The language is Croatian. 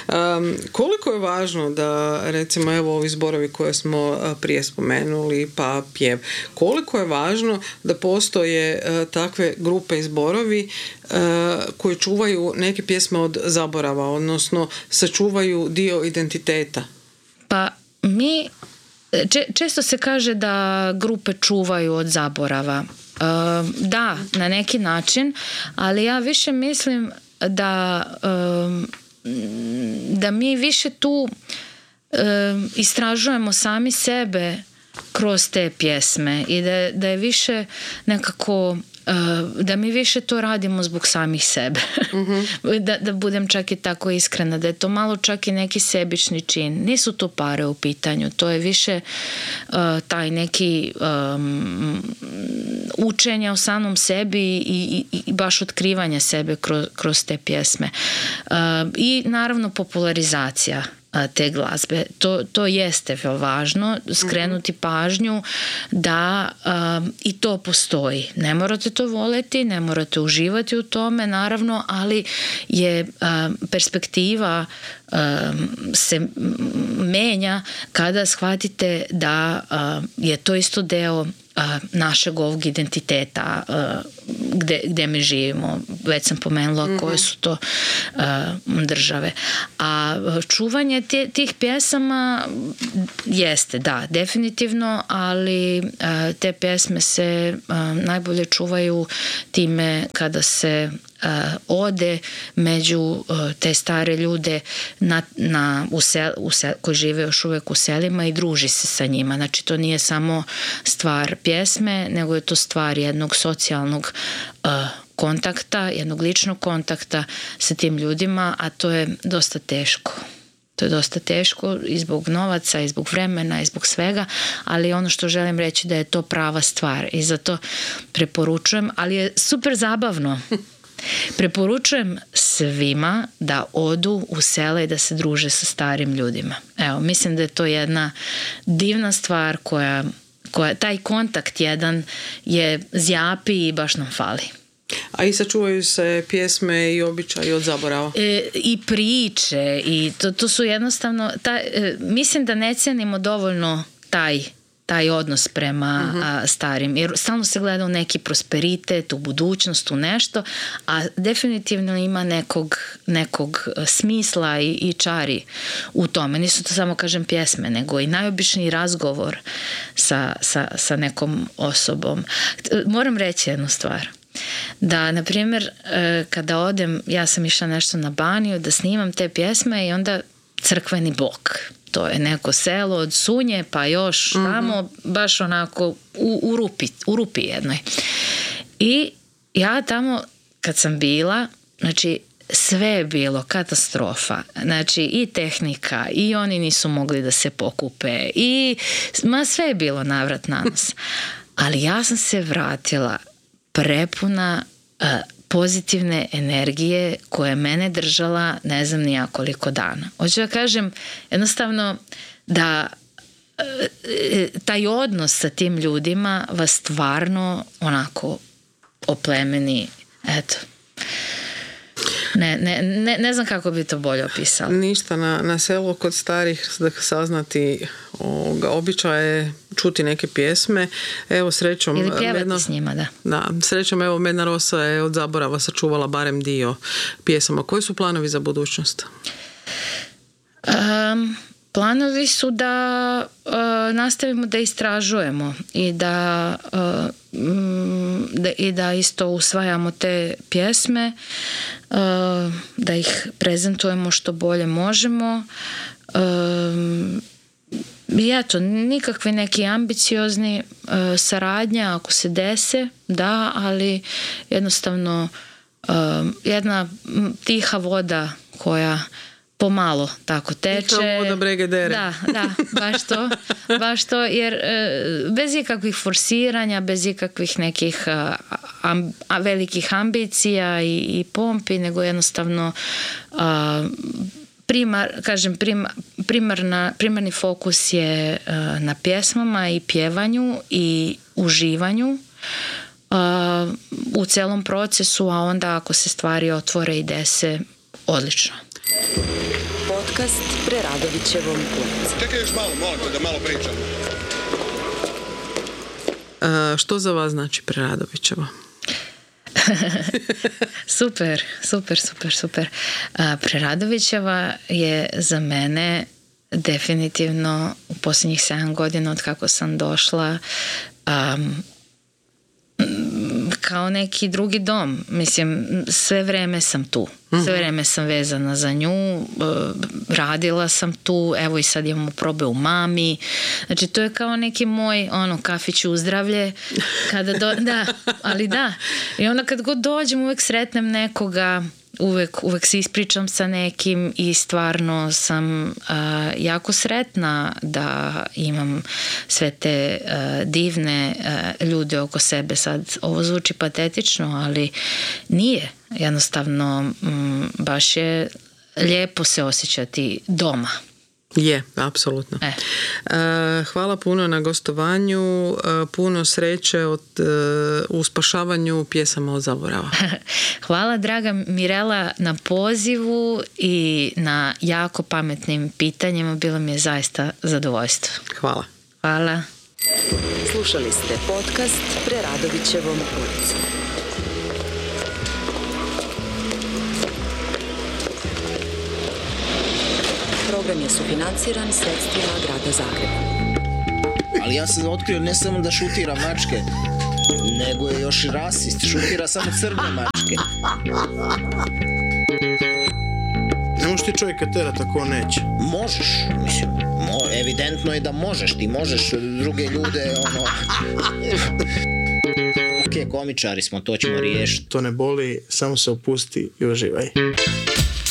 Koliko je važno da, recimo, evo ovi zborovi koje smo prije spomenuli, pa pjev, koliko je važno da postoje takve grupe i zborovi koji čuvaju neke pjesme od zaborava, odnosno sačuvaju dio identiteta? Pa mi, često se kaže da grupe čuvaju od zaborava. Da, na neki način, ali ja više mislim da mi više tu istražujemo sami sebe kroz te pjesme i da je više nekako da mi više to radimo zbog samih sebe. Da budem čak i tako iskrena, da je to malo čak i neki sebični čin. Nisu to pare u pitanju, to je više taj neki učenje o samom sebi i baš otkrivanje sebe kroz te pjesme. I naravno popularizacija te glazbe. To jeste važno, skrenuti pažnju da i to postoji. Ne morate to voleti, ne morate uživati u tome, naravno, ali je perspektiva se menja kada shvatite da je to isto deo našeg ovog identiteta gde mi živimo. Već sam pomenula koje su to države. A čuvanje tih pjesama jeste, da, definitivno, ali te pjesme se najbolje čuvaju time kada se ode među te stare ljude koji žive još uvijek u selima i druži se sa njima. Znači to nije samo stvar pjesme, nego je to stvar jednog socijalnog kontakta, jednog ličnog kontakta sa tim ljudima, a to je dosta teško. To je dosta teško i zbog novaca, i zbog vremena, i zbog svega, ali ono što želim reći da je to prava stvar i zato preporučujem, ali je super zabavno. Preporučujem svima da odu u sela i da se druže sa starim ljudima. Evo, mislim da je to jedna divna stvar koja taj kontakt jedan je zjapi i baš nam fali. A i sačuvaju se pjesme i običaji od zaborava. I priče i to su jednostavno mislim da ne cijenimo dovoljno taj odnos prema starim, jer stalno se gleda u neki prosperitet, u budućnost, u nešto, a definitivno ima nekog smisla i čari u tome. Nisu to samo, kažem, pjesme, nego i najobičniji razgovor sa nekom osobom. Moram reći jednu stvar. Da, na primjer, kada odem, ja sam išla nešto na Baniju da snimam te pjesme i onda crkveni blok. To je neko selo od Sunje pa još tamo, baš onako u rupi jednoj. I ja tamo kad sam bila, znači sve je bilo katastrofa. Znači i tehnika, i oni nisu mogli da se pokupe, i sve je bilo navrat na nos. Ali ja sam se vratila prepuna pozitivne energije koja je mene držala ne znam ni ja koliko dana. Hoću da kažem jednostavno da taj odnos sa tim ljudima vas stvarno oplemeni. Eto. Ne znam kako bi to bolje opisala. Ništa na selu kod starih da saznati običaje, čuti neke pjesme. Evo, srećom... Ili pjevati s njima, da. Da, srećom, evo, Medna Rosa je od zaborava sačuvala barem dio pjesama. Koji su planovi za budućnost? Planovi su da nastavimo da istražujemo i da isto usvajamo te pjesme, da ih prezentujemo što bolje možemo. I eto, nikakvi neki ambiciozni saradnja ako se dese, da, ali jednostavno jedna tiha voda koja pomalo tako teče. Tiha voda brege dere. Da, baš to, jer bez ikakvih forsiranja, bez ikakvih nekih velikih ambicija i pompi, nego jednostavno primarni fokus je na pjesmama i pjevanju i uživanju u celom procesu, a onda ako se stvari otvore i dese, odlično. Podcast Preradovićevom ulici. Čekaj još malo, molim te da malo pričam. Što za vas znači Preradovićevo? Super. Preradovićeva je za mene definitivno u posljednjih 7 godina od kako sam došla kao neki drugi dom. Mislim, sve vreme sam tu. Sve vreme sam vezana za nju. Radila sam tu. Evo i sad imamo probe u Mami. Znači, to je kao neki moj kafić uzdravlje. Da, ali da. I onda kad god dođem, uvek sretnem nekoga, uvek se ispričam sa nekim i stvarno sam jako sretna da imam sve te divne ljude oko sebe. Sad ovo zvuči patetično, ali nije. Jednostavno baš je lijepo se osjećati doma. Je, apsolutno. Hvala puno na gostovanju, puno sreće u spašavanju pjesama od zaborava. Hvala draga Mirela na pozivu i na jako pametnim pitanjima, bilo mi je zaista zadovoljstvo. Hvala. Hvala. Slušali ste podcast Preradovićevom ulici. Program je sufinanciran sredstvima Grada Zagreba. Ali ja sam otkrio ne samo da šutira mačke, nego je još i rasist. Šutira samo crne mačke. Ne možeš ti čovjeka terat ako neće. Možeš, mislim, evidentno je da možeš. Ti možeš druge ljude, Ok, komičari smo, to ćemo riješiti. To ne boli, samo se opusti i uživaj.